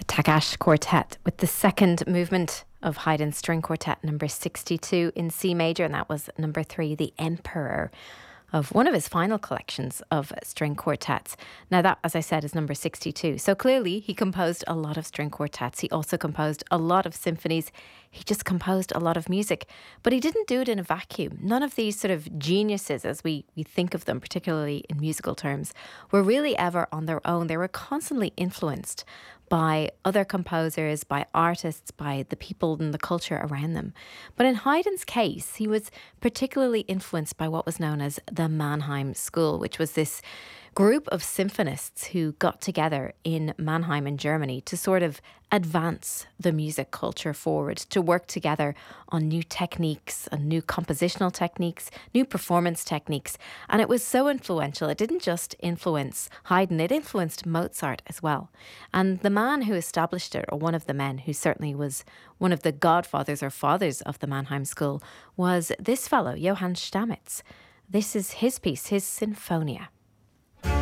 Tagash Quartet with the second movement of Haydn's String Quartet number 62 in C major, and that was number 3, The Emperor, of one of his final collections of string quartets. Now that, as I said, is number 62. So clearly he composed a lot of string quartets. He also composed a lot of symphonies. He just composed a lot of music. But he didn't do it in a vacuum. None of these sort of geniuses, as we think of them, particularly in musical terms, were really ever on their own. They were constantly influenced by other composers, by artists, by the people and the culture around them. But in Haydn's case, he was particularly influenced by what was known as the Mannheim School, which was this group of symphonists who got together in Mannheim in Germany to sort of advance the music culture forward, to work together on new techniques and new compositional techniques, new performance techniques. And it was so influential. It didn't just influence Haydn, it influenced Mozart as well. And the man who established it, or one of the men who certainly was one of the godfathers or fathers of the Mannheim School, was this fellow, Johann Stamitz. This is his piece, his Sinfonia.